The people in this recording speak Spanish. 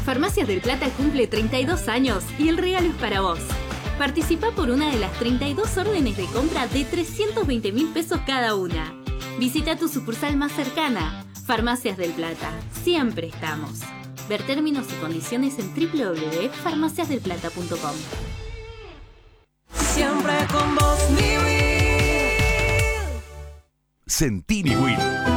Farmacias del Plata cumple 32 años y el regalo es para vos. Participa por una de las 32 órdenes de compra de 320.000 pesos cada una. Visita tu sucursal más cercana. Farmacias del Plata. Siempre estamos. Ver términos y condiciones en www.farmaciasdelplata.com. Siempre con vos, mi Will. Sentini Will.